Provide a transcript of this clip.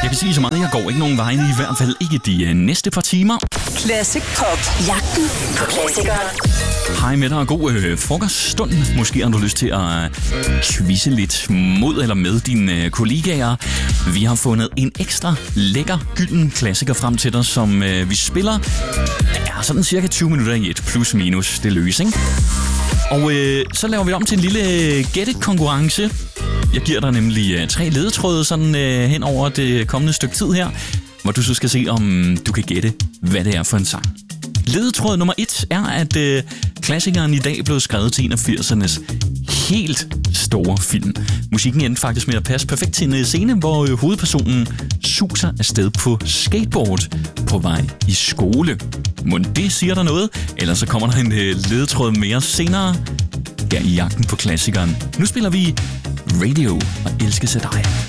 kan sige så meget, jeg går ikke nogen vegne, i hvert fald ikke de næste par timer. Classic Pop. Jagten på klassikere. Hej med dig og god frokoststund. Måske har du lyst til at quizze lidt mod eller med dine kollegaer. Vi har fundet en ekstra lækker gylden klassiker frem til dig, som vi spiller sådan cirka 20 minutter i et plus minus det løs, ikke? Og så laver vi om til en lille gættekonkurrence. Jeg giver dig nemlig 3 ledetråde sådan hen over det kommende stykke tid her, hvor du så skal se, om du kan gætte, hvad det er for en sang. Ledetråd nummer 1 er, at klassikeren i dag blev skrevet til en af 80'ernes helt store film. Musikken endte faktisk med at passe perfekt til en scene, hvor hovedpersonen suser afsted på skateboard på vej i skole. Mon det siger der noget? Ellers så kommer der en ledetråd mere senere her i jagten på klassikeren. Nu spiller vi Radio og Elskes af dig.